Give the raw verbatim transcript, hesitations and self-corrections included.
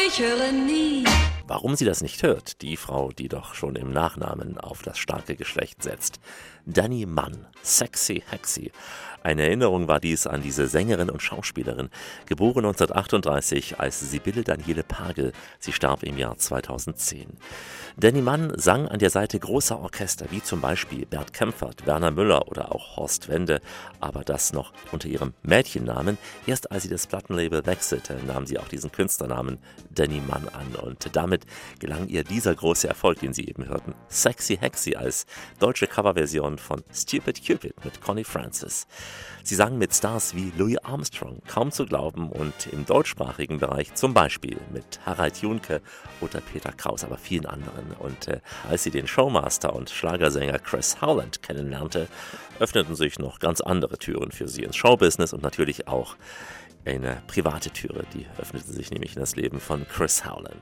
streicheln nie. Warum sie das nicht hört, die Frau, die doch schon im Nachnamen auf das starke Geschlecht setzt. Danny Mann, Sexy Hexy. Eine Erinnerung war dies an diese Sängerin und Schauspielerin, geboren neunzehnhundertachtunddreißig als Sibylle Daniele Pagel. Sie starb im Jahr zweitausendzehn. Danny Mann sang an der Seite großer Orchester, wie zum Beispiel Bert Kempfert, Werner Müller oder auch Horst Wende, aber das noch unter ihrem Mädchennamen. Erst als sie das Plattenlabel wechselte, nahm sie auch diesen Künstlernamen Danny Mann an und damit gelang ihr dieser große Erfolg, den Sie eben hörten. Sexy Hexy als deutsche Coverversion von Stupid Cupid mit Connie Francis. Sie sang mit Stars wie Louis Armstrong, kaum zu glauben, und im deutschsprachigen Bereich zum Beispiel mit Harald Junke oder Peter Kraus, aber vielen anderen. Und äh, als sie den Showmaster und Schlagersänger Chris Howland kennenlernte, öffneten sich noch ganz andere Türen für sie ins Showbusiness und natürlich auch eine private Türe, die öffnete sich nämlich in das Leben von Chris Howland.